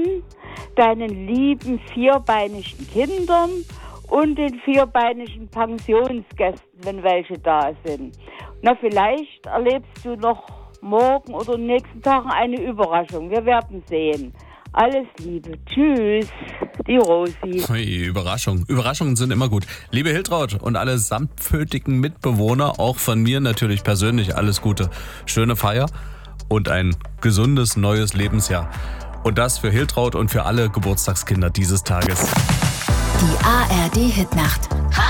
Hunden, deinen lieben vierbeinigen Kindern und den vierbeinigen Pensionsgästen, wenn welche da sind. Na, vielleicht erlebst du noch morgen oder in den nächsten Tagen eine Überraschung. Wir werden sehen. Alles Liebe. Tschüss, die Rosi. Ui, Überraschung. Überraschungen sind immer gut. Liebe Hiltraud und alle samtpfötigen Mitbewohner, auch von mir natürlich persönlich alles Gute. Schöne Feier und ein gesundes neues Lebensjahr. Und das für Hiltraud und für alle Geburtstagskinder dieses Tages. Die ARD Hitnacht.